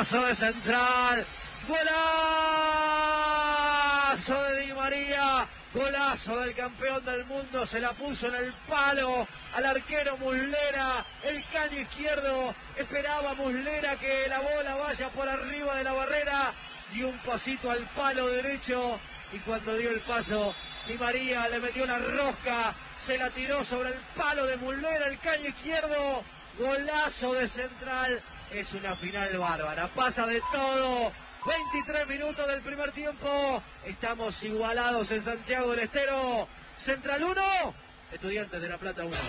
Golazo de Central. Golazo de Di María. Golazo del campeón del mundo. Se la puso en el palo al arquero Muslera. El caño izquierdo. Esperaba Muslera que la bola vaya por arriba de la barrera. Dio un pasito al palo derecho. Y cuando dio el paso, Di María le metió la rosca. Se la tiró sobre el palo de Muslera. El caño izquierdo. Golazo de Central. Es una final bárbara. Pasa de todo. 23 minutos del primer tiempo. Estamos igualados en Santiago del Estero. Central 1, Estudiantes de La Plata 1.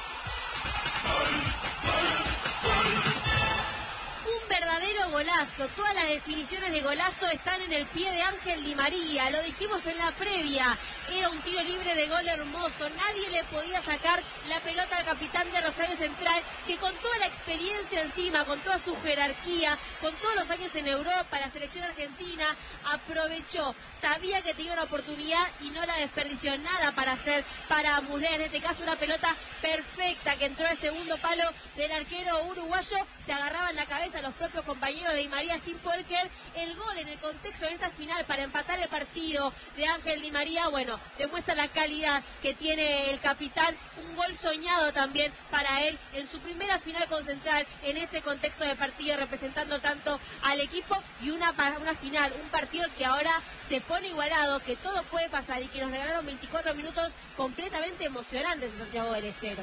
Un verdadero golazo. Todas las definiciones de golazo están en el pie de Ángel Di María. Lo dijimos en la previa. Era un tiro libre de gol hermoso. Nadie le podía sacar la pelota al capitán de Rosario Central, que con toda la experiencia encima, con toda su jerarquía, con todos los años en Europa, la selección argentina, aprovechó. Sabía que tenía una oportunidad y no la desperdició. Nada para hacer para Muslera. En este caso una pelota perfecta que entró al segundo palo del arquero uruguayo. Se agarraba en la cabeza a los propios compañeros de Di María sin poder creer el gol en el contexto de esta final para empatar el partido de Ángel Di María. Bueno, demuestra la calidad que tiene el capitán. Un gol soñado también para él en su primera final con Central en este contexto de partido, representando tanto al equipo y una final, un partido que ahora se pone igualado, que todo puede pasar y que nos regalaron 24 minutos completamente emocionantes en Santiago del Estero.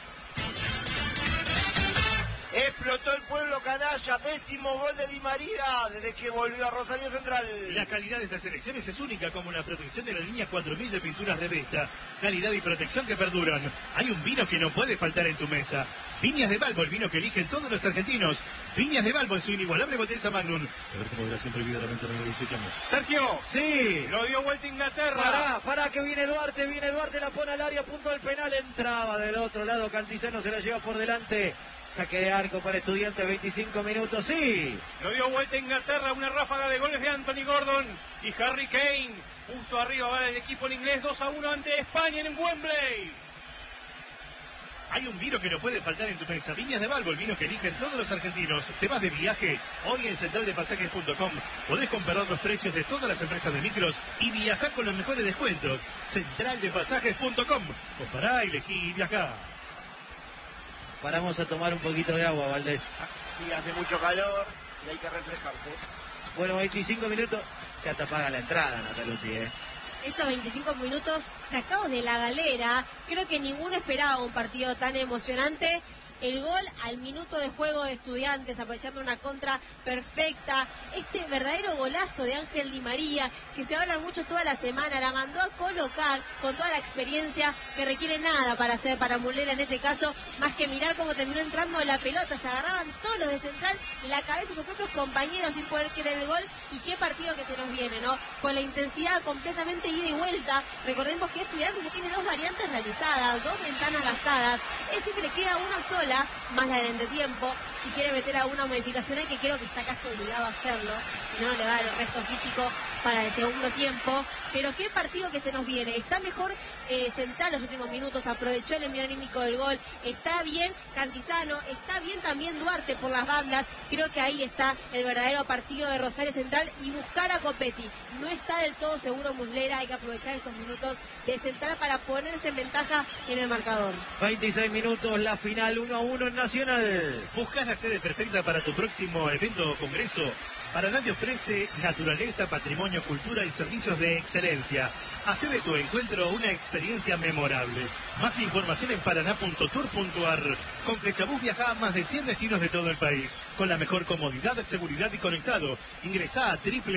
Explotó el pueblo canalla, 10º gol de Di María desde que volvió a Rosario Central. La calidad de estas selecciones es única, como la protección de la línea 4000 de pinturas de Vesta. Calidad y protección que perduran. Hay un vino que no puede faltar en tu mesa. Viñas de Balbo, el vino que eligen todos los argentinos. Viñas de Balbo en su inigualable botella Magnum. A ver cómo moderación prohibida la mente de 18 años. Sergio, sí, lo dio vuelta Inglaterra. Pará, que viene Duarte, la pone al área, punto del penal, entraba del otro lado, Cantizano se la lleva por delante. Saque de arco para Estudiantes, 25 minutos, sí. Lo dio vuelta Inglaterra, una ráfaga de goles de Anthony Gordon y Harry Kane. Puso arriba el equipo en inglés 2-1 ante España en Wembley. Hay un vino que no puede faltar en tu mesa. Viñas de Balbo, el vino que eligen todos los argentinos. ¿Te vas de viaje? Hoy en centraldepasajes.com podés comparar los precios de todas las empresas de micros y viajar con los mejores descuentos. Centraldepasajes.com. Compará, elegí y viajá. Paramos a tomar un poquito de agua, Valdés. Sí, hace mucho calor y hay que refrescarse. Bueno, 25 minutos. Ya te apaga la entrada, Nataluti, Estos 25 minutos sacados de la galera, creo que ninguno esperaba un partido tan emocionante. El gol al minuto de juego de Estudiantes, aprovechando una contra perfecta. Este verdadero golazo de Ángel Di María, que se habla mucho toda la semana, la mandó a colocar con toda la experiencia que requiere nada para hacer para Muslera en este caso, más que mirar cómo terminó entrando la pelota. Se agarraban todos los de Central la cabeza de sus propios compañeros sin poder creer el gol. Y qué partido que se nos viene, ¿no? Con la intensidad completamente ida y vuelta. Recordemos que Estudiantes ya tiene 2 variantes realizadas, 2 ventanas gastadas. Es decir, que le queda una sola, más la del entretiempo, si quiere meter alguna modificación ahí, que creo que está casi obligado a hacerlo, si no le va a dar el resto físico para el segundo tiempo. Pero qué partido que se nos viene. Está mejor Central los últimos minutos, aprovechó el envío anímico del gol, está bien Cantizano, está bien también Duarte por las bandas. Creo que ahí está el verdadero partido de Rosario Central y buscar a Copetti. No está del todo seguro Muslera, hay que aprovechar estos minutos de Central para ponerse en ventaja en el marcador. 26 minutos, la final 1-1 en Nacional. ¿Buscas la sede perfecta para tu próximo evento o congreso? Paraná te ofrece naturaleza, patrimonio, cultura y servicios de excelencia. Hacé de tu encuentro una experiencia memorable. Más información en paraná.tour.ar. Con Flechabús viaja a más de 100 destinos de todo el país, con la mejor comodidad, seguridad y conectado. Ingresá a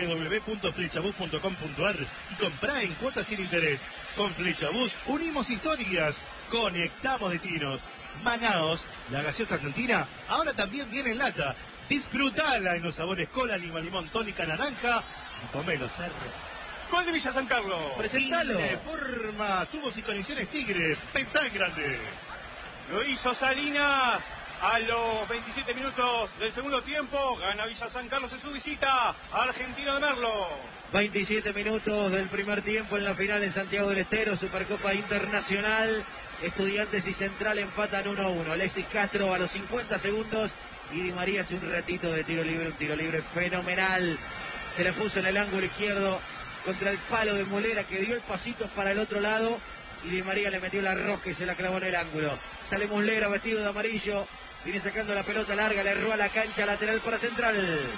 www.flechabús.com.ar y comprá en cuotas sin interés. Con Flechabús unimos historias, conectamos destinos. Manaos, la gaseosa argentina, ahora también viene en lata. Disfrutala en los sabores cola, lima, limón, tónica, naranja y pomelo cerro. Gol de Villa San Carlos. Presentalo. Forma, tubos y conexiones Tigre. Pensá en grande. Lo hizo Salinas a los 27 minutos del segundo tiempo. Gana Villa San Carlos en su visita a Argentino de Merlo. 27 minutos del primer tiempo en la final en Santiago del Estero, Supercopa Internacional. Estudiantes y Central empatan 1-1. Alexis Castro a los 50 segundos y Di María hace un ratito de tiro libre, un tiro libre fenomenal. Se la puso en el ángulo izquierdo contra el palo de Muslera, que dio el pasito para el otro lado, y Di María le metió la rosca y se la clavó en el ángulo. Sale Muslera vestido de amarillo, viene sacando la pelota larga, le erró a la cancha, lateral para Central.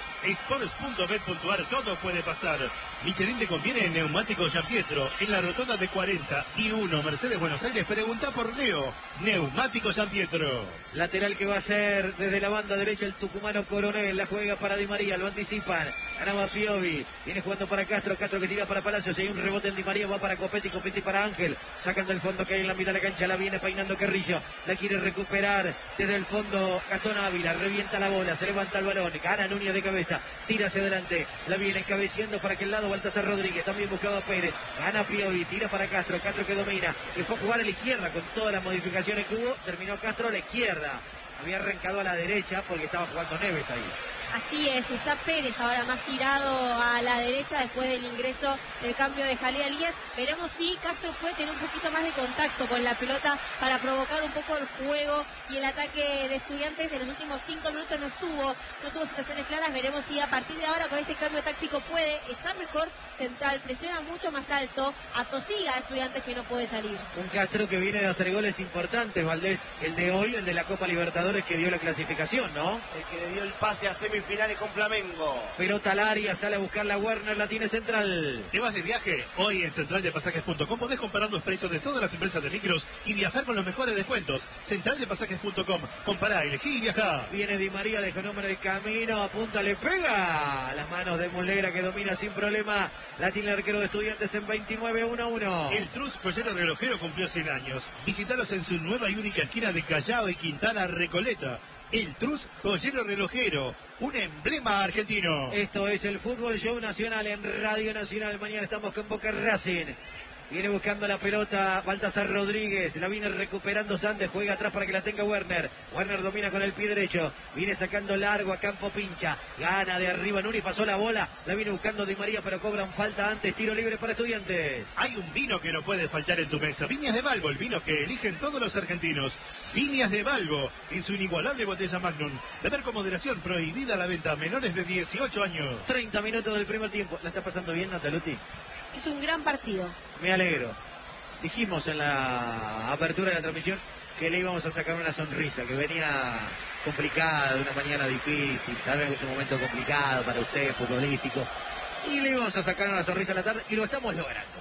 Sports.bet.ar, todo puede pasar. Michelin te conviene en Neumáticos Giampietro, en la rotonda de 40 y 1 Mercedes Buenos Aires. Pregunta por Leo, Neumáticos Giampietro. Lateral que va a ser desde la banda derecha el tucumano Coronel, la juega para Di María, lo anticipan, ganaba Piovi, viene jugando para Castro, Castro que tira para Palacios, hay un rebote en Di María, va para Copetti, Copetti para Ángel, sacan del fondo que hay en la mitad de la cancha, la viene peinando Carrillo, la quiere recuperar desde el fondo Gastón Ávila, revienta la bola, se levanta el balón, gana Núñez de cabeza, tira hacia adelante, la viene cabeceando para aquel lado Baltasar Rodríguez, también buscaba Pérez, gana Piovi, tira para Castro, Castro que domina, que fue a jugar a la izquierda con todas las modificaciones que hubo, terminó Castro a la izquierda, había arrancado a la derecha porque estaba jugando Neves ahí. Así es, está Pérez ahora más tirado a la derecha después del ingreso del cambio de Jalil Elías. Veremos si Castro puede tener un poquito más de contacto con la pelota para provocar un poco el juego y el ataque de Estudiantes. En los últimos 5 minutos no tuvo situaciones claras. Veremos si a partir de ahora con este cambio táctico puede estar mejor. Central presiona mucho más alto, atosiga a Estudiantes que no puede salir. Un Castro que viene de hacer goles importantes, Valdés, el de hoy, el de la Copa Libertadores que dio la clasificación, ¿no? El que le dio el pase a semifinales con Flamengo. Pelota al área, sale a buscar la Werner, la tiene Central. ¿Te vas de viaje? Hoy en centraldepasajes.com podés comparar los precios de todas las empresas de micros y viajar con los mejores descuentos. Centraldepasajes.com, compará, elegí y viajá. Viene Di María, deja un hombre en el camino, apunta, le pega a las manos de Muslera que domina sin problema. La tiene el arquero de Estudiantes en 29-1-1. El Trus Joyero Relojero cumplió 100 años. Visítalos en su nueva y única esquina de Callao y Quintana Recoleta. El Trus Joyero Relojero, un emblema argentino. Esto es el Fútbol Show Nacional en Radio Nacional. Mañana estamos con Boca Racing. Viene buscando la pelota Baltasar Rodríguez, la viene recuperando Sandes, juega atrás para que la tenga Werner. Werner domina con el pie derecho, viene sacando largo a campo pincha, gana de arriba Nuri, pasó la bola, la viene buscando Di María, pero cobran falta antes, tiro libre para Estudiantes. Hay un vino que no puede faltar en tu mesa, Viñas de Balbo, el vino que eligen todos los argentinos. Viñas de Balbo, en su inigualable botella Magnum. Beber con moderación, prohibida la venta a menores de 18 años. 30 minutos del primer tiempo, ¿la está pasando bien, Nataluti? Es un gran partido. Me alegro. Dijimos en la apertura de la transmisión que le íbamos a sacar una sonrisa, que venía complicada, una mañana difícil, sabemos que es un momento complicado para usted, futbolístico, y le íbamos a sacar una sonrisa a la tarde y lo estamos logrando.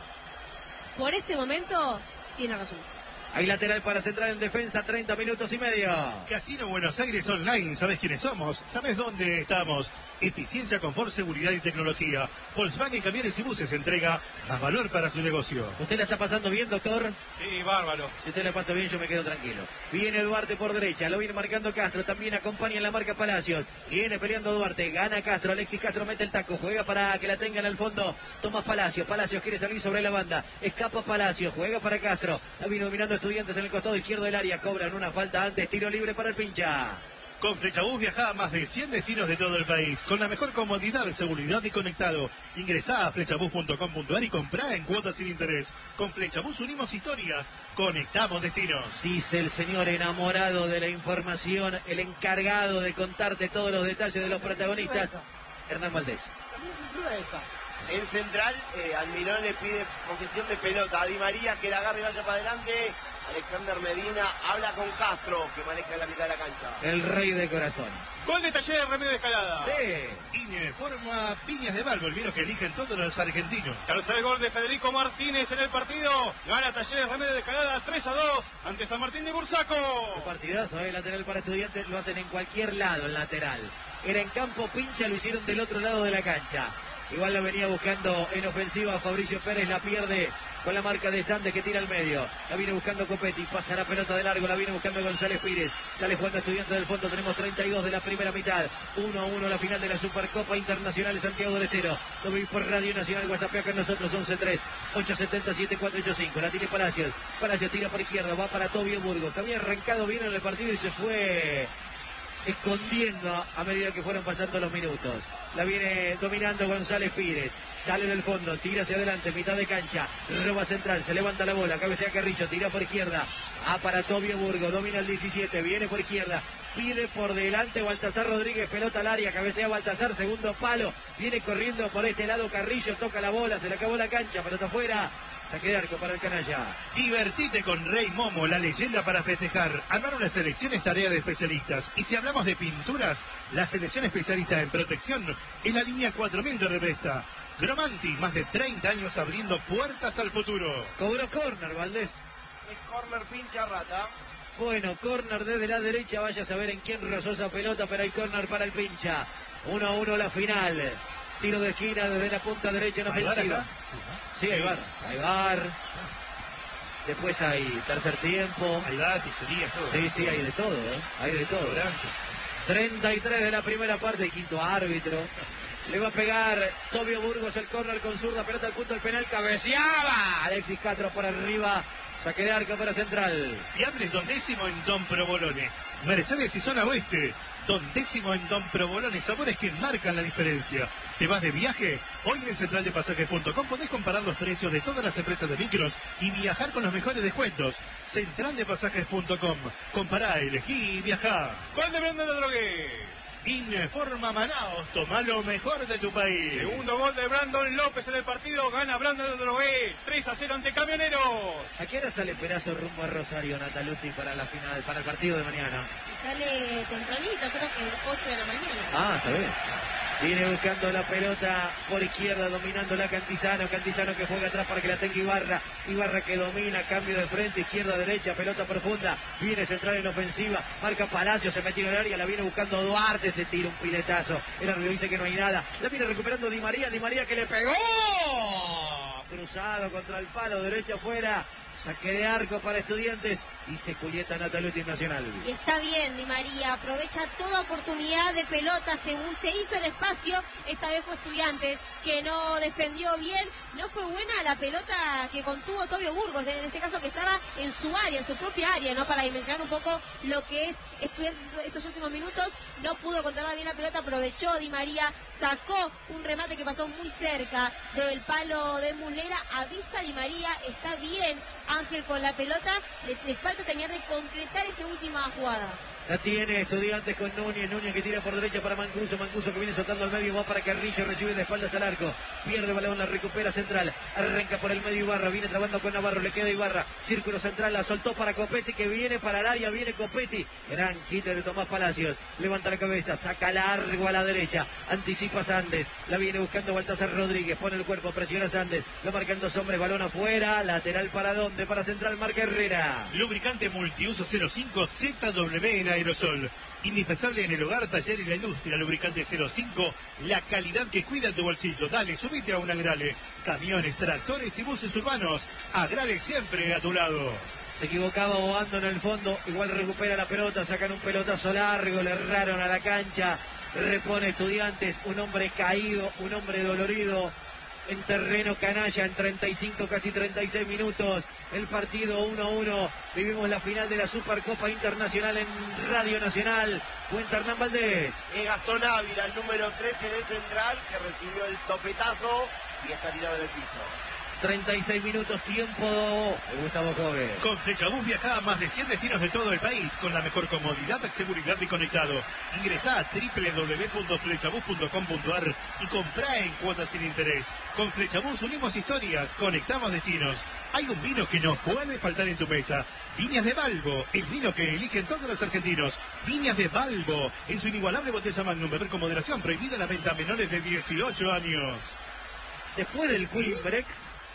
Por este momento, tiene razón. Hay lateral para Central en defensa, 30 minutos y medio. Casino Buenos Aires Online, ¿sabes quiénes somos? ¿Sabes dónde estamos? Eficiencia, confort, seguridad y tecnología. Volkswagen Camiones y Buses entrega más valor para tu negocio. ¿Usted la está pasando bien, doctor? Sí, bárbaro. Si usted la pasa bien, yo me quedo tranquilo. Viene Duarte por derecha, lo viene marcando Castro, también acompaña en la marca Palacios. Viene peleando Duarte, gana Castro, Alexis Castro mete el taco, juega para que la tengan al fondo. Toma Palacios, Palacios quiere salir sobre la banda, escapa Palacios, juega para Castro. La vino dominando Estudiantes en el costado izquierdo del área, cobran una falta antes, tiro libre para el pincha. Con Flechabús viaja a más de 100 destinos de todo el país, con la mejor comodidad, seguridad y conectado. Ingresá a flechabús.com.ar y comprá en cuotas sin interés. Con Flechabús unimos historias, conectamos destinos. Dice el señor enamorado de la información, el encargado de contarte todos los detalles de los protagonistas, Hernán Valdés. En Central, Almirón le pide posesión de pelota a Di María, que la agarre y vaya para adelante. Alexander Medina habla con Castro, que maneja en la mitad de la cancha. El rey de corazones. Gol de Talleres, Remedio de Escalada. Sí. INE forma Viñas de Balbo, el vino que eligen todos los argentinos. Tercer gol de Federico Martínez en el partido. Gana Talleres, Remedio de Escalada 3-2 ante San Martín de Bursaco. Un partidazo, lateral para Estudiantes, lo hacen en cualquier lado, el lateral. Era en campo pincha, lo hicieron del otro lado de la cancha. Igual la venía buscando en ofensiva Fabricio Pérez, la pierde con la marca de Sandes que tira al medio. La viene buscando Copetti, pasa la pelota de largo, la viene buscando González Pires. Sale jugando Estudiantes del fondo, tenemos 32 de la primera mitad. 1-1 la final de la Supercopa Internacional de Santiago del Estero. Lo vi por Radio Nacional, WhatsApp acá con nosotros, 11-3, 870-7485. La tiene Palacios, Palacios tira por izquierda, va para Tobio Burgos, que había arrancado bien en el partido y se fue escondiendo a medida que fueron pasando los minutos. La viene dominando González Pires. Sale del fondo, tira hacia adelante, mitad de cancha. Roba Central, se levanta la bola. Cabecea Carrillo, tira por izquierda. Para Tobio Burgos, domina el 17. Viene por izquierda. pide por delante Baltasar Rodríguez, pelota al área, cabecea Baltasar, segundo palo, viene corriendo por este lado Carrillo, toca la bola, se le acabó la cancha, pelota afuera, saque de arco para el canalla. Divertite con Rey Momo, la leyenda para festejar. Armar una selección es tarea de especialistas. Y si hablamos de pinturas, la selección especialista en protección es la línea 4000 de Revesta. Gromanti, más de 30 años abriendo puertas al futuro. Cobró córner, Valdés. Es córner pincha rata. Bueno, córner desde la derecha, vaya a saber en quién rozó esa pelota, pero hay córner para el pincha. 1-1 la final. Tiro de esquina desde la punta derecha en ofensiva. Sí, hay VAR. Hay VAR. Después hay tercer tiempo. Hay pizzerías, todo. Sí, hay de todo, ¿eh? Hay de todo. 33 de la primera parte, quinto árbitro. Le va a pegar Tobio Burgos el córner con zurda, pelota al punto del penal, cabeceaba Alexis Castro por arriba. Saque de arco para Central. Fiables Don Décimo en Don Provolone. Mercedes y Zona Oeste. Don Décimo en Don Provolone. Sabores que marcan la diferencia. ¿Te vas de viaje? Hoy en centraldepasajes.com podés comparar los precios de todas las empresas de micros y viajar con los mejores descuentos. Centraldepasajes.com. Compará, elegí y viajá. Gol de Brandon Drogué. Informa Manaos, toma lo mejor de tu país. Segundo gol de Brandon López en el partido, gana Brandon Drogué, 3-0 ante Camioneros. ¿A qué hora sale Perazo rumbo a Rosario, Nataluti, para la final, para el partido de mañana? Y sale tempranito, creo que 8 de la mañana. Ah, está bien. Viene buscando la pelota por izquierda, dominando la Cantizano que juega atrás para que la tenga Ibarra que domina, cambio de frente, izquierda, derecha, pelota profunda, viene Central en ofensiva, marca Palacio, se metió en el área, la viene buscando Duarte, se tira un piletazo, el árbitro dice que no hay nada, la viene recuperando Di María que le pegó, cruzado contra el palo, derecha afuera, saque de arco para Estudiantes, dice Julieta Nataluti Nacional. Y está bien, Di María, aprovecha toda oportunidad de pelota, se hizo el espacio, esta vez fue Estudiantes, que no defendió bien, no fue buena la pelota que contuvo Tobio Burgos, en este caso que estaba en su área, en su propia área, ¿no? Para dimensionar un poco lo que es Estudiantes estos últimos minutos, no pudo controlar bien la pelota, aprovechó Di María, sacó un remate que pasó muy cerca del palo de Muslera, avisa Di María, está bien Ángel con la pelota, le falta terminar de concretar esa última jugada. La tiene Estudiantes con Núñez que tira por derecha para Mancuso que viene soltando al medio, va para Carrillo, recibe de espaldas al arco, pierde balón, la recupera Central, arranca por el medio Ibarra, viene trabando con Navarro, le queda Ibarra, círculo central, la soltó para Copetti, que viene para el área, viene Copetti, gran quite de Tomás Palacios, levanta la cabeza, saca largo a la derecha, anticipa Sandes, la viene buscando Baltasar Rodríguez, pone el cuerpo, presiona Sandes, lo marcan dos hombres, balón afuera, lateral para dónde, para Central, marca Herrera. Lubricante multiuso 05 ZW en aerosol. Indispensable en el hogar, taller y la industria. Lubricante 05, la calidad que cuida tu bolsillo. Dale, subite a un Agrale. Camiones, tractores y buses urbanos. Agrale siempre a tu lado. Se equivocaba Obando en el fondo, igual recupera la pelota, sacan un pelotazo largo, le erraron a la cancha, repone Estudiantes, un hombre caído, un hombre dolorido en terreno canalla en 35, casi 36 minutos. El partido 1-1. Vivimos la final de la Supercopa Internacional en Radio Nacional. Cuenta Hernán Valdés. Es Gastón Ávila, el número 13 de Central, que recibió el topetazo y está tirado en el piso. 36 minutos, tiempo de Gustavo Jove. Con Flechabús viaja a más de 100 destinos de todo el país con la mejor comodidad, seguridad y conectado. Ingresá a www.flechabús.com.ar y comprá en cuotas sin interés. Con Flechabús unimos historias, conectamos destinos. Hay un vino que no puede faltar en tu mesa. Viñas de Balbo, el vino que eligen todos los argentinos. Viñas de Balbo, en su inigualable botella Magnum, beber con moderación, prohibida la venta a menores de 18 años. Después del cooling break,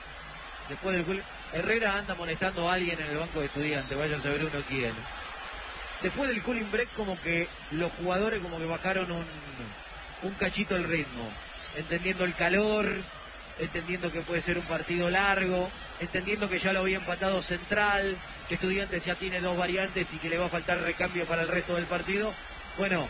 Herrera anda molestando a alguien en el banco de Estudiantes, vaya a saber uno quién. Después del cooling break, como que los jugadores como que bajaron un cachito el ritmo, entendiendo el calor, entendiendo que puede ser un partido largo, entendiendo que ya lo había empatado Central, que Estudiantes ya tiene dos variantes y que le va a faltar recambio para el resto del partido. Bueno,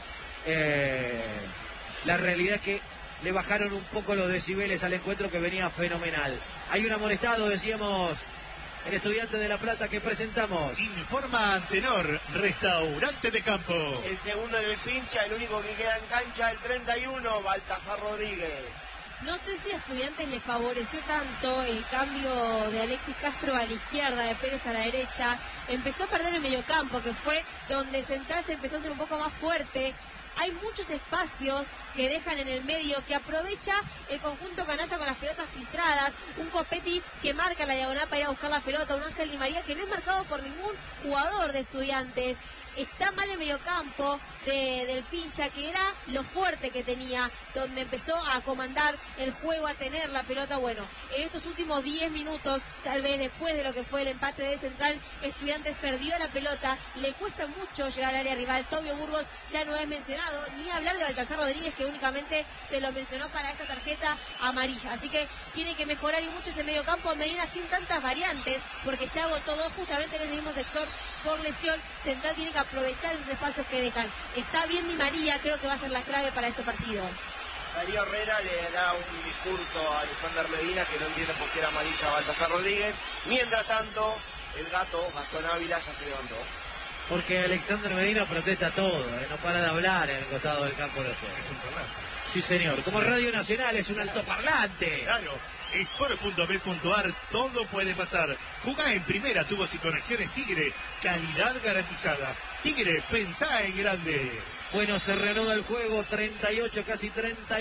la realidad es que le bajaron un poco los decibeles al encuentro que venía fenomenal. Hay un amonestado, decíamos, el Estudiante de La Plata que presentamos. Informa Antenor, restaurante de campo. El segundo en el pincha, el único que queda en cancha, el 31, Baltasar Rodríguez. No sé si a Estudiantes le favoreció tanto el cambio de Alexis Castro a la izquierda, de Pérez a la derecha. Empezó a perder el mediocampo, que fue donde Central se empezó a ser un poco más fuerte. Hay muchos espacios que dejan en el medio, que aprovecha el conjunto canalla con las pelotas filtradas. Un Copetti que marca la diagonal para ir a buscar la pelota. Un Ángel Di María que no es marcado por ningún jugador de Estudiantes. Está mal el mediocampo del Pincha, que era lo fuerte que tenía, donde empezó a comandar el juego, a tener la pelota. Bueno, en estos últimos 10 minutos, tal vez después de lo que fue el empate de Central, Estudiantes perdió la pelota, le cuesta mucho llegar al área rival. Tobio Burgos ya no es mencionado, ni hablar de Baltasar Rodríguez, que únicamente se lo mencionó para esta tarjeta amarilla. Así que tiene que mejorar y mucho ese mediocampo. Medina sin tantas variantes, porque ya agotó dos justamente en ese mismo sector por lesión. Central tiene que aprovechar esos espacios que dejan. Está bien Di María, creo que va a ser la clave para este partido. Darío Herrera le da un discurso a Alexander Medina que no entiende por qué era amarilla a Baltasar Rodríguez. Mientras tanto, el Gastón Ávila ya se levantó. Porque Alexander Medina protesta todo, no para de hablar en el costado del campo de juego. Es un parlante. Sí, señor. Como Radio Nacional es un altoparlante. Claro. Sport.b.ar, todo puede pasar. Jugá en primera, tubos y conexiones Tigre, calidad garantizada. Tigre, pensá en grande. Bueno, se reanuda el juego, 38, casi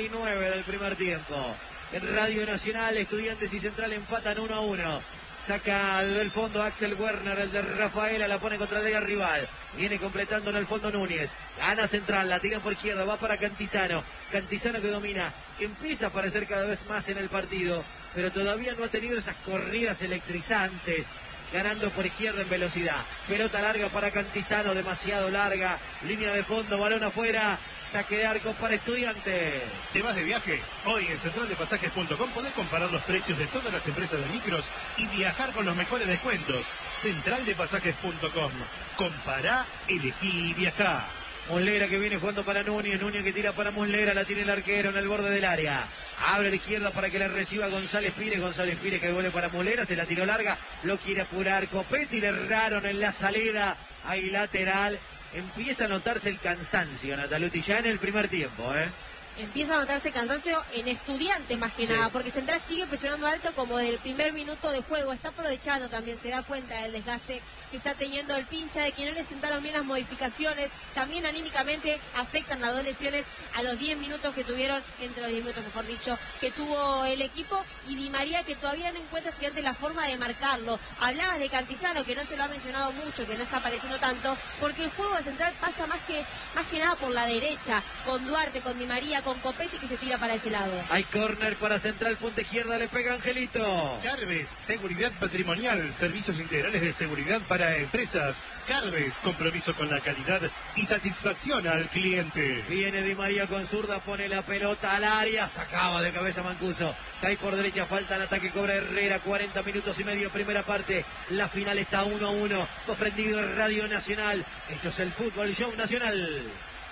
39 del primer tiempo. En Radio Nacional, Estudiantes y Central empatan 1-1. Saca del fondo Axel Werner, el de Rafaela, la pone contra el área rival. Viene completando en el fondo Núñez. Gana Central, la tira por izquierda, va para Cantizano. Cantizano que domina, que empieza a aparecer cada vez más en el partido, pero todavía no ha tenido esas corridas electrizantes. Ganando por izquierda en velocidad. Pelota larga para Cantizano, demasiado larga. Línea de fondo, balón afuera. Saque de arco para Estudiantes. ¿Te vas de viaje? Hoy en centraldepasajes.com podés comparar los precios de todas las empresas de micros y viajar con los mejores descuentos. Centraldepasajes.com. Compará, elegí y viajá. Muslera que viene jugando para Núñez. Núñez que tira para Muslera. La tiene el arquero en el borde del área. Abre a la izquierda para que la reciba González Pires. González Pires que devuelve para Muslera. Se la tiró larga. Lo quiere apurar Copetti. Le erraron en la salida. Ahí lateral. Empieza a notarse el cansancio, Nataluti, ya en el primer tiempo, Empieza a notarse cansancio en Estudiantes más que nada, porque Central sigue presionando alto como desde el primer minuto de juego. Está aprovechando también, se da cuenta del desgaste que está teniendo el Pincha, de que no le sentaron bien las modificaciones. También anímicamente afectan las dos lesiones a los 10 minutos que tuvieron, entre los 10 minutos mejor dicho, que tuvo el equipo. Y Di María que todavía no encuentra Estudiantes la forma de marcarlo. Hablabas de Cantizano, que no se lo ha mencionado mucho, que no está apareciendo tanto, porque el juego de Central pasa más que nada por la derecha, con Duarte, con Di María, con Copetti que se tira para ese lado. Hay córner para Central, punta izquierda, le pega Angelito. Carves, seguridad patrimonial, servicios integrales de seguridad para empresas. Carves, compromiso con la calidad y satisfacción al cliente. Viene Di María con zurda, pone la pelota al área, sacaba de cabeza Mancuso. Cae por derecha, falta el ataque, cobra Herrera, 40 minutos y medio, primera parte. La final está 1-1. Vos prendido en Radio Nacional. Esto es el Fútbol Show Nacional.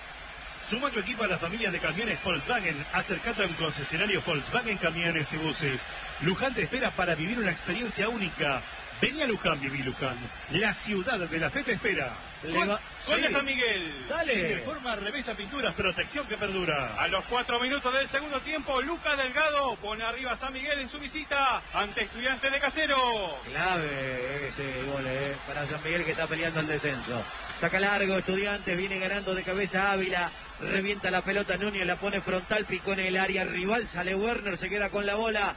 Suma tu equipo a la familia de camiones Volkswagen. Acercate a un concesionario Volkswagen Camiones y Buses. Luján te espera para vivir una experiencia única. Vení a Luján, viví Luján. La ciudad de la fe te espera. Gol de San Miguel. Dale. Reforma, revista, pinturas, protección que perdura. A los 4 minutos del segundo tiempo, Lucas Delgado pone arriba a San Miguel en su visita ante Estudiantes de Casero. Clave ese gol para San Miguel, que está peleando el descenso. Saca largo, Estudiantes, viene ganando de cabeza Ávila. Revienta la pelota Núñez, la pone frontal, picó en el área rival. Sale Werner, se queda con la bola.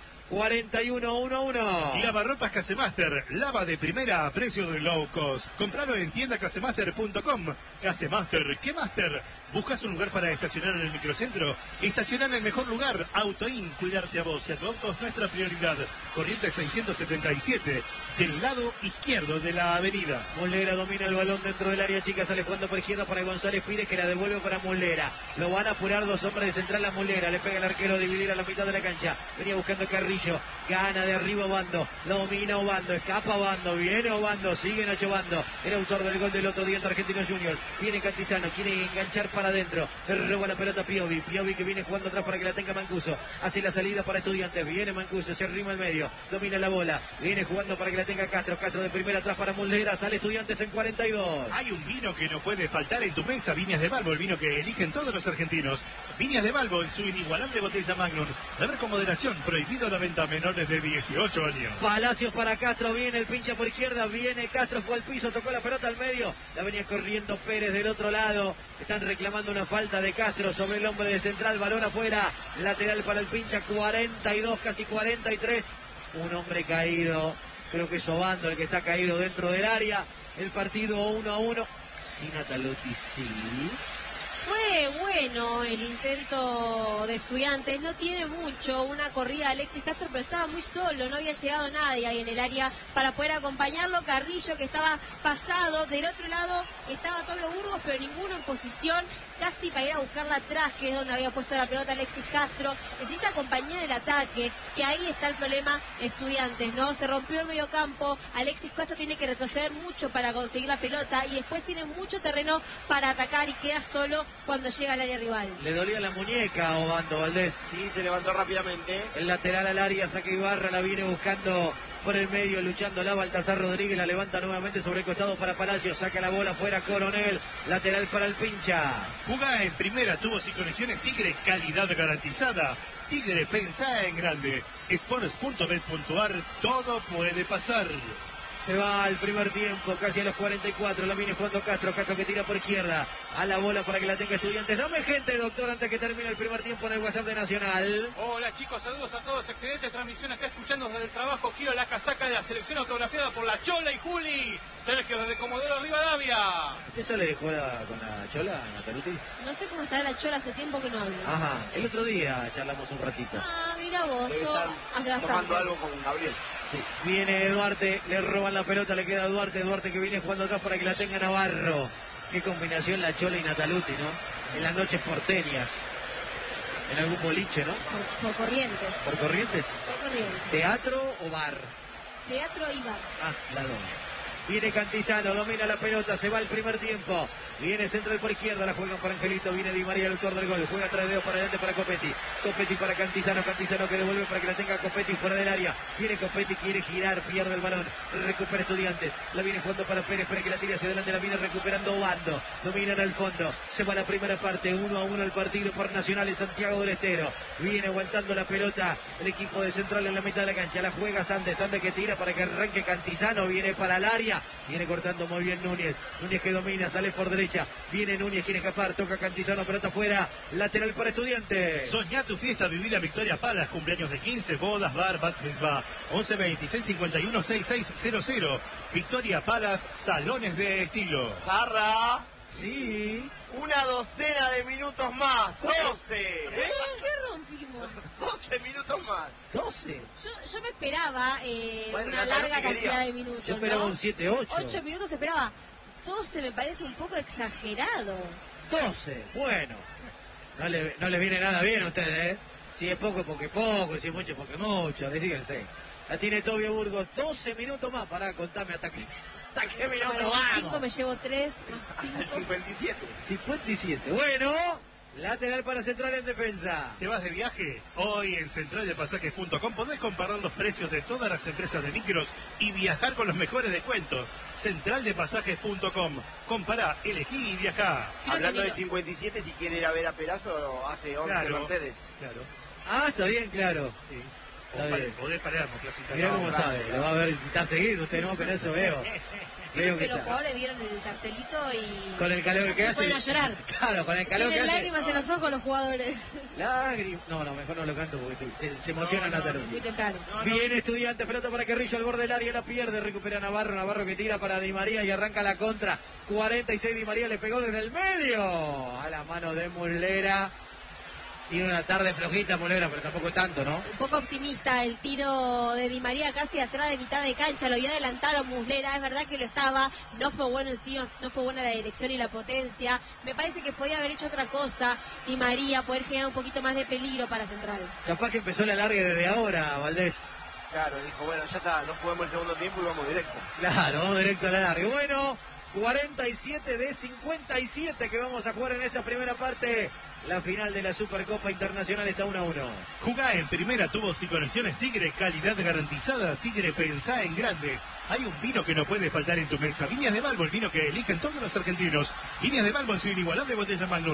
41-1-1. Lavarropas Casemaster, lava de primera a precio de low cost. Compralo en tiendacasemaster.com. Casemaster, ¿qué master? ¿Buscas un lugar para estacionar en el microcentro? Estacionar en el mejor lugar. Autoin, cuidarte a vos y a tu auto es nuestra prioridad. Corrientes 677, del lado izquierdo de la avenida. Muslera domina el balón dentro del área chica, sale jugando por izquierda para González Pires, que la devuelve para Muslera. Lo van a apurar dos hombres de Central a Muslera. Le pega el arquero a dividir a la mitad de la cancha. Venía buscando Carrillo. Gana de arriba Obando. Domina Obando. Escapa Obando. Viene Obando. Sigue Nacho Obando. El autor del gol del otro Estudiantes Argentinos Juniors. Viene Cantizano, quiere enganchar para adentro. Roba la pelota Piovi. Piovi que viene jugando atrás para que la tenga Mancuso. Hace la salida para Estudiantes. Viene Mancuso, se arrima al medio. Domina la bola. Viene jugando para que la tenga Castro. Castro de primera atrás para Muslera. Sale Estudiantes en 42. Hay un vino que no puede faltar en tu mesa. Viñas de Balbo, el vino que eligen todos los argentinos. Viñas de Balbo en su inigualable botella Magnum. Beber con moderación. Prohibido la venta a menores de 18 años. Palacios para Castro. Viene el pincha por izquierda. Viene Castro, fue al piso, tocó la pelota al medio. La venía corriendo Pérez del otro lado. Están reclamando una falta de Castro sobre el hombre de Central. Balón afuera. Lateral para el pincha. 42, casi 43. Un hombre caído. Creo que es Obando el que está caído dentro del área. El partido 1-1. Sí, Natalucci, sí. Fue bueno el intento de Estudiantes, no tiene mucho, una corrida de Alexis Castro, pero estaba muy solo, no había llegado nadie ahí en el área para poder acompañarlo. Carrillo, que estaba pasado, del otro lado estaba Tobio Burgos, pero ninguno en posición casi para ir a buscarla atrás, que es donde había puesto la pelota Alexis Castro. Necesita acompañar el ataque, que ahí está el problema Estudiantes, ¿no? Se rompió el mediocampo, Alexis Castro tiene que retroceder mucho para conseguir la pelota y después tiene mucho terreno para atacar y queda solo cuando llega al área rival. Le dolía la muñeca a Obando, Valdés. Sí, se levantó rápidamente. El lateral al área, saque Ibarra, la viene buscando por el medio, luchando la Baltasar Rodríguez, la levanta nuevamente sobre el costado para Palacio, saca la bola fuera Coronel, lateral para el pincha. Jugá en primera, tubos y conexiones Tigre, calidad garantizada. Tigre, pensá en grande. Sports.bet.ar, todo puede pasar. Se va al primer tiempo, casi a los 44, la viene jugando Castro, Castro que tira por izquierda, a la bola para que la tenga Estudiantes. Dame gente, doctor, antes que termine el primer tiempo en el WhatsApp de Nacional. Hola chicos, saludos a todos, excelente transmisión acá escuchando desde el trabajo. Quiero la casaca de la selección autografiada por la Chola y Juli. Sergio desde Comodoro Rivadavia. ¿Usted sale de joda con la Chola, Natalucci? No sé cómo está la Chola, hace tiempo que no hablo. Ajá, el otro día charlamos un ratito. Ah, mira vos, Debe yo estar hace bastante. tomando algo con Gabriel. Sí. Viene Duarte, le roban la pelota, le queda Duarte, Duarte que viene jugando atrás para que la tenga Navarro. Qué combinación la Chola y Natalucci, ¿no? En las noches porteñas. En algún boliche, ¿no? Por Corrientes. ¿Por Corrientes? Por Corrientes. ¿Teatro o bar? Teatro y bar. Ah, la doble. Viene Cantizano, domina la pelota, se va el primer tiempo. Viene central por izquierda, la juegan para Angelito, viene Di María el autor del gol, juega atrás de dedos para adelante para Copetti. Copetti para Cantizano, Cantizano que devuelve para que la tenga Copetti fuera del área. Viene Copetti, quiere girar, pierde el balón, recupera Estudiantes. La viene jugando para Pérez, para que la tire hacia adelante, la viene recuperando Obando. Dominan al fondo, se va la primera parte, 1-1 el partido por Nacional en Santiago del Estero. Viene aguantando la pelota el equipo de Central en la mitad de la cancha, la juega Sandes, Sandes que tira para que arranque Cantizano, viene para el área. Viene cortando muy bien Núñez. Núñez que domina, sale por derecha. Viene Núñez, quiere escapar, toca Cantizano, pelota afuera. Lateral para Estudiantes. Soñá tu fiesta, viví la Victoria Palas, cumpleaños de 15, bodas, bar, bat mitzvah. 11 26 51 6600. Victoria Palas, salones de estilo. Zarra, Sí. una docena de minutos más. 12. ¿Qué rompimos? 12 minutos más. 12. Yo me esperaba Bueno, una Natalucci larga quería. cantidad de minutos. Yo esperaba ¿no? un 7-8. 8 minutos esperaba. 12 me parece un poco exagerado. 12. Bueno. No le viene nada bien a ustedes, ¿eh? Si es poco, porque poco. Si es mucho, porque mucho. Decídense. La tiene Tobio Burgos. 12 minutos más. Pará, contame hasta qué minuto Bueno, 5 vamos. me llevo 3 más El 5. 57. 57. Bueno. Lateral para Central en defensa. ¿Te vas de viaje? Hoy en centraldepasajes.com podés comparar los precios de todas las empresas de micros y viajar con los mejores descuentos. Centraldepasajes.com. Compará, elegí y viajá. Hablando del 57, si quiere ir a ver a Perazo, hace 11 Claro, Mercedes. claro. Ah, está bien, claro. Sí. Está bien. Podés Palermo, Plaza Mirá Italia. cómo sabe. Lo va a ver tan seguido usted, ¿no? Pero eso veo. Veo que Que los sabe. jugadores vieron el cartelito y Con el calor que se hace. pueden a llorar. Claro, con el calor que Tienen hace. lágrimas en los ojos los jugadores. Lágrimas. No, mejor no lo canto porque se emociona Natalucci. Muy temprano. Viene Estudiante, pelota para Carrillo al borde del área, la pierde, recupera Navarro, Navarro que tira para Di María y arranca la contra. 46 Di María le pegó desde el medio a la mano de Muslera. Tiene una tarde flojita Muslera, pero tampoco tanto, ¿no? Un poco optimista el tiro de Di María casi atrás de mitad de cancha, lo había adelantado Muslera, es verdad que lo estaba, no fue bueno el tiro, no fue buena la dirección y la potencia, me parece que podía haber hecho otra cosa Di María, poder generar un poquito más de peligro para Central. Capaz que empezó la larga desde ahora, Valdés. Claro, dijo, bueno, ya está, no jugamos el segundo tiempo y vamos directo. Claro, vamos directo a la larga. Bueno, 47 de 57 que vamos a jugar en esta primera parte. La final de la Supercopa Internacional está 1-1. Jugá en primera, tubos y conexiones Tigre, calidad garantizada. Tigre, pensá en grande. Hay un vino que no puede faltar en tu mesa. Viñas de Malvo, el vino que eligen todos los argentinos. Viñas de Malvo en su inigualable botella Magnum.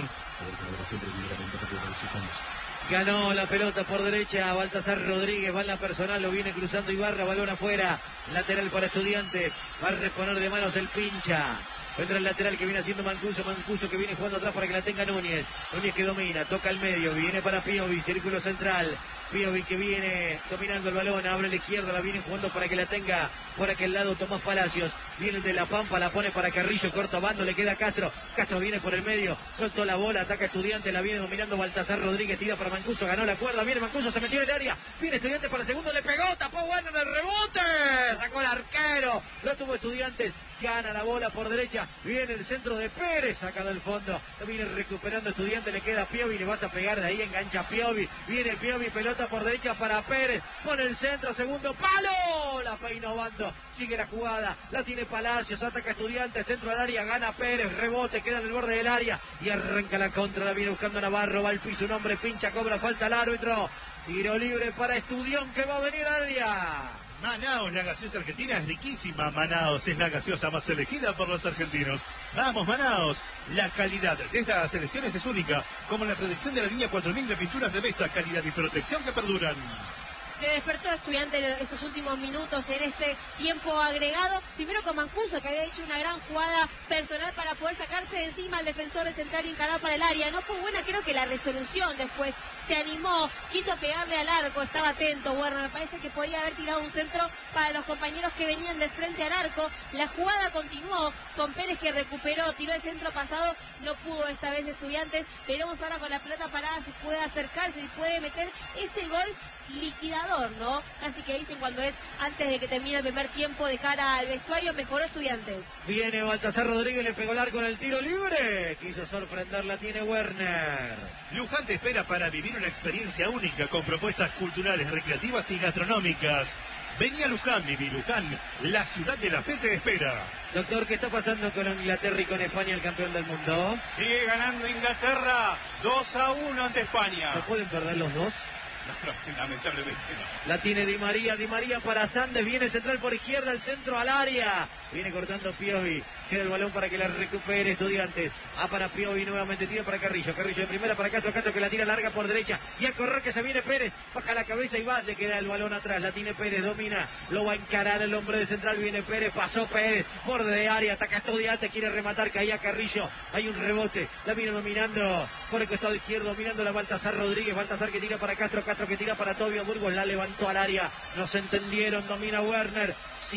Ganó la pelota por derecha, Baltasar Rodríguez, va en la personal, lo viene cruzando Ibarra, balón afuera, lateral para Estudiantes, va a reponer de manos el Pincha. Entra el lateral que viene haciendo Mancuso que viene jugando atrás para que la tenga Núñez. Núñez que domina, toca el medio, viene para Piovi, círculo central. Piovi que viene dominando el balón, abre la izquierda, la viene jugando para que la tenga por aquel lado Tomás Palacios. Viene el de La Pampa, la pone para Carrillo, corta bando, le queda Castro. Castro viene por el medio, soltó la bola, ataca Estudiantes, la viene dominando Baltasar Rodríguez, tira para Mancuso, ganó la cuerda, viene Mancuso, se metió en el área. Viene Estudiantes para el segundo, le pegó, tapó bueno en el rebote. Sacó el arquero, lo tuvo Estudiantes. Gana la bola por derecha, viene el centro de Pérez, saca del fondo, viene recuperando Estudiante, le queda Piovi, le vas a pegar de ahí, engancha Piovi, viene Piovi, pelota por derecha para Pérez, pone el centro, segundo palo, la peinó Bando, sigue la jugada, la tiene Palacios, ataca Estudiante, centro al área, gana Pérez, rebote, queda en el borde del área y arranca la contra, la viene buscando Navarro, va al piso, un hombre pincha, cobra falta al árbitro, tiro libre para Estudión que va a venir al área. Manaos, la gaseosa argentina es riquísima. Manaos es la gaseosa más elegida por los argentinos. Vamos, Manaos. La calidad de estas selecciones es única, como la protección de la línea 4000 de pinturas de Vesta, calidad y protección que perduran. Se despertó Estudiante en estos últimos minutos en este tiempo agregado. Primero con Mancuso, que había hecho una gran jugada personal para poder sacarse de encima al defensor central y encarar para el área. No fue buena, creo que la resolución después. Se animó, quiso pegarle al arco, estaba atento. Bueno, me parece que podía haber tirado un centro para los compañeros que venían de frente al arco. La jugada continuó con Pérez que recuperó, tiró el centro pasado. No pudo esta vez Estudiantes. Veremos ahora con la pelota parada si puede acercarse, si puede meter ese gol liquidador, ¿no? Casi que dicen cuando es antes de que termine el primer tiempo de cara al vestuario. Mejoró Estudiantes. Viene Baltasar Rodríguez, le pegó el arco en el tiro libre. Quiso sorprenderla, tiene Werner. Luján te espera para vivir una experiencia única con propuestas culturales, recreativas y gastronómicas. Vení a Luján, viví Luján, la ciudad de la fe te espera. Doctor, ¿qué está pasando con Inglaterra y con España, el campeón del mundo? Sigue ganando Inglaterra 2-1 ante España. ¿No pueden perder los dos? No, lamentablemente no. La tiene Di María para Sandes, viene central por izquierda, el centro al área. Viene cortando Piovi, queda el balón para que la recupere Estudiantes. Para Piovi nuevamente, tira para Carrillo. Carrillo de primera para Castro, Castro que la tira larga por derecha. Y a correr que se viene Pérez, baja la cabeza y va, le queda el balón atrás. La tiene Pérez, domina, lo va a encarar el hombre de central, viene Pérez, pasó Pérez, borde de área, ataca Estudiantes, quiere rematar, caía Carrillo. Hay un rebote, la viene dominando por el costado izquierdo, dominando la Baltasar Rodríguez. Baltasar que tira para Castro, Castro que tira para Tobio Burgos, la levantó al área. No se entendieron, domina Werner.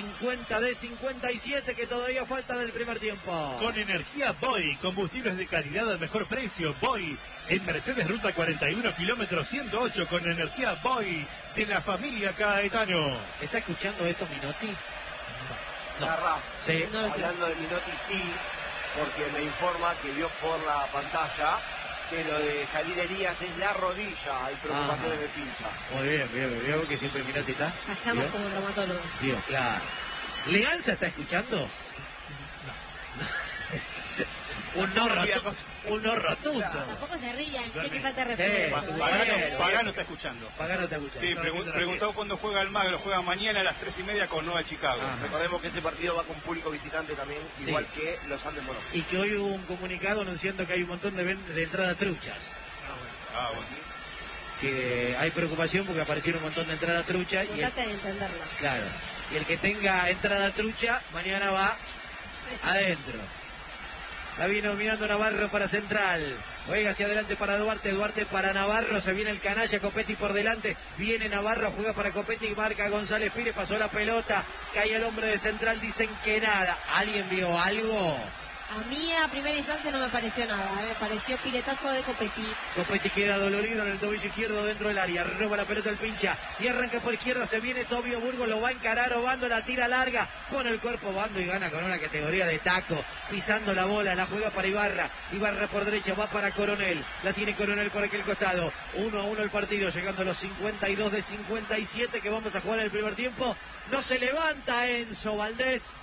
50 de 57 que todavía falta del primer tiempo. Con energía Boy, combustibles de calidad al mejor precio. Boy, en Mercedes Ruta 41, kilómetro 108, con energía Boy, de la familia Caetano. ¿Está escuchando esto Minotti? No. Sí. No lo sé. Hablando de Minotti, sí, porque me informa que vio por la pantalla que lo de Jalil Elías es la rodilla, hay preocupaciones de pincha. Muy bien, veo que siempre Minotti está. Fallamos como traumatólogos. Sí, claro. ¿Leanza está escuchando? Un no rotundo. Tampoco se rían, che, que falta de Sí, respeto. Pagano está escuchando. Pagano está escuchando. Sí, preguntó cuándo juega el Magro. Juega mañana a las 3:30 con Nueva Chicago. Recordemos que ese partido va con público visitante también, igual que los Andes Monos. Y que hoy hubo un comunicado anunciando que hay un montón de entradas truchas. Bueno. Que hay preocupación porque aparecieron un montón de entradas truchas. Y Trata de entenderlo. claro. Y el que tenga entrada trucha, mañana va adentro. La viene dominando Navarro para Central. Juega hacia adelante para Duarte. Duarte para Navarro. Se viene el canalla. Copetti por delante. Viene Navarro. Juega para Copetti. Marca González Pires. Pasó la pelota. Cae el hombre de Central. Dicen que nada. ¿Alguien vio algo? A mí a primera instancia no me pareció nada, me pareció piletazo de Copetti. Copetti queda dolorido en el tobillo izquierdo dentro del área, roba la pelota el pincha y arranca por izquierda, se viene Tobio Burgos, lo va a encarar, Obando la tira larga, pone el cuerpo Obando y gana con una categoría de taco, pisando la bola, la juega para Ibarra por derecha, va para Coronel, la tiene Coronel por aquel costado, 1-1 el partido, llegando a los 52 de 57 que vamos a jugar en el primer tiempo. No se levanta Enzo Valdés.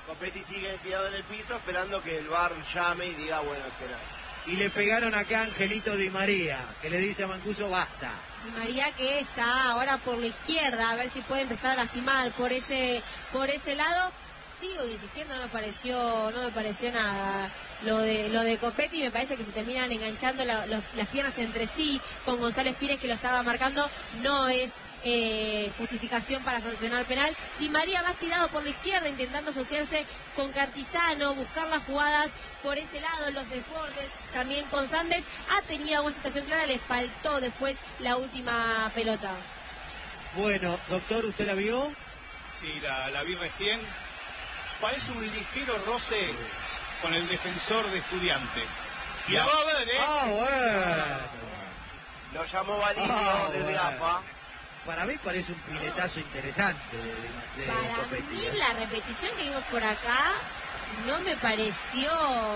Copetti sigue tirado en el piso esperando que el VAR llame y diga, bueno, espera. Y le pegaron acá a Angelito Di María, que le dice a Mancuso, basta. Di María que está ahora por la izquierda, a ver si puede empezar a lastimar por ese lado. Sigo insistiendo, no me pareció nada lo de Copetti. Me parece que se terminan enganchando las piernas entre sí con González Pires, que lo estaba marcando. No es justificación para sancionar penal. Di María más tirado por la izquierda, intentando asociarse con Cantizano, buscar las jugadas por ese lado, los desbordes, también con Sandes. Ha tenido una situación clara, le faltó después la última pelota. Bueno, doctor, ¿usted la vio? Sí, la vi recién. Parece un ligero roce con el defensor de Estudiantes. Y la va a ver, ¿eh? Ah, bueno. Lo llamó Valinho desde bueno. AFA. Para mí parece un piletazo interesante de Para Copetti. mí la repetición que vimos por acá no me pareció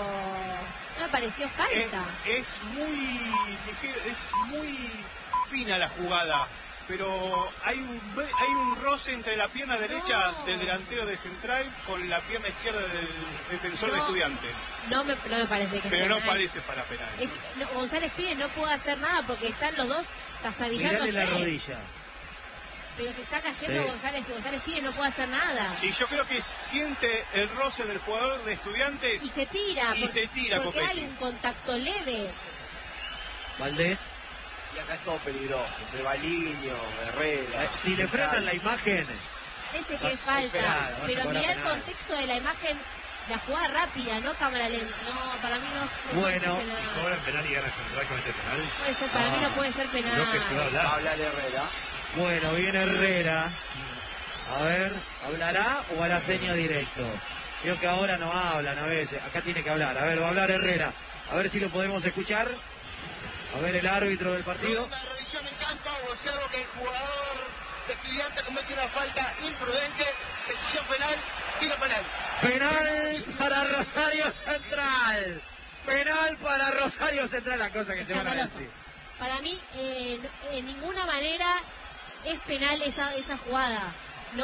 falta. Es muy ligero, es muy fina la jugada, pero hay un roce entre la pierna derecha del delantero de Central con la pierna izquierda del defensor de Estudiantes. No me parece que Pero es no penal. parece para penal. González Pires no puede hacer nada porque están los dos trastabillándose. Mirale la rodilla. Pero se está cayendo Sí. González Pires, no puede hacer nada. Sí, yo creo que siente el roce del jugador de Estudiantes Y se tira. Porque Copetti. hay un contacto leve. Valdés. Y acá es todo peligroso, entre Valinho, Herrera. Si le frenan la imagen, Ese que falta. esperá, vas a Pero cobrar mirá el penal. contexto de la imagen, la jugada rápida, no cámara lenta. No, para mí no. Bueno, puede ser penal. Cobran penal y gana Central con este penal. Puede ser, para mí no puede ser penal. Lo que se va a hablar. Habla Herrera. bueno, viene Herrera. A ver, ¿hablará o hará seña directo? Veo que ahora no hablan a veces. Acá tiene que hablar. A ver, va a hablar Herrera. A ver si lo podemos escuchar. A ver el árbitro del partido. Una revisión en campo, observo que el jugador de Estudiantes comete una falta imprudente, decisión penal, tiro penal. Penal para Rosario Central. Penal para Rosario Central. La cosa que se van a Escandaloso. decir. Para mí, en ninguna manera es penal esa jugada.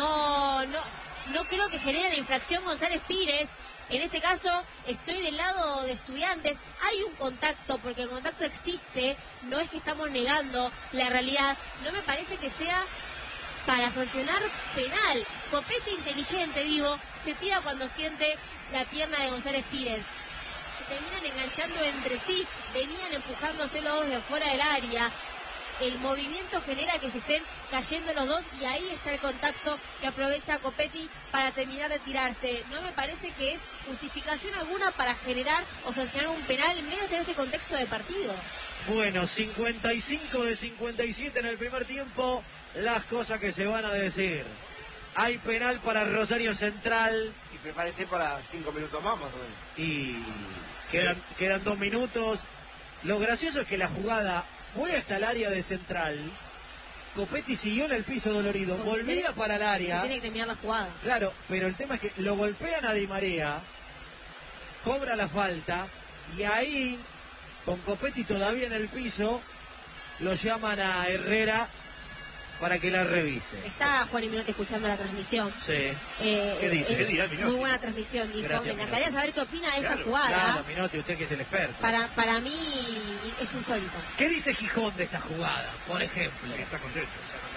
No creo que genere la infracción González Pires. En este caso, estoy del lado de Estudiantes. Hay un contacto, porque el contacto existe. No es que estamos negando la realidad. No me parece que sea para sancionar penal. Copetti inteligente, vivo, se tira cuando siente la pierna de González Pires. Se terminan enganchando entre sí, venían empujándose los dos de fuera del área. El movimiento genera que se estén cayendo los dos y ahí está el contacto que aprovecha Copetti para terminar de tirarse. No me parece que es justificación alguna para generar o sancionar un penal, menos en este contexto de partido. Bueno, 55 de 57 en el primer tiempo. Las cosas que se van a decir. Hay penal para Rosario Central. Y prepárese para 5 minutos más o menos. Y quedan 2 minutos. Lo gracioso es que la jugada fue hasta el área de Central. Copetti siguió en el piso dolorido. Porque Volvía para el Se área. tiene que terminar la jugada. Claro, pero el tema es que lo golpean a Di María. Cobra la falta. Y ahí, con Copetti todavía en el piso, lo llaman a Herrera para que la revise. Está Juan y Minotti escuchando la transmisión. Sí. ¿Qué dice? ¿Qué dirá Minotti? Muy buena transmisión, dijo. Gracias, Me encantaría Minotti. saber qué opina de esta Claro, jugada. Claro, Minotti, usted que es el experto. Para mí es insólito. ¿Qué dice Gijón de esta jugada, por ejemplo? Está contento.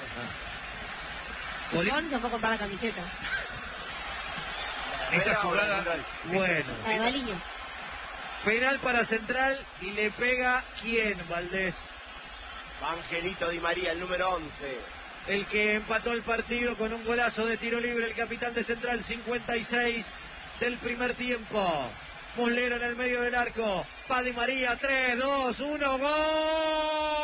Gijón se fue a comprar la camiseta. Esta Herrera o jugada- Central. Bueno, La de Baliño. penal para Central y le pega ¿quién, Valdés? Angelito Di María, el número 11. El que empató el partido con un golazo de tiro libre, el capitán de Central, 56 del primer tiempo. Muslera en el medio del arco. Pa Di María, 3, 2, 1, ¡gol!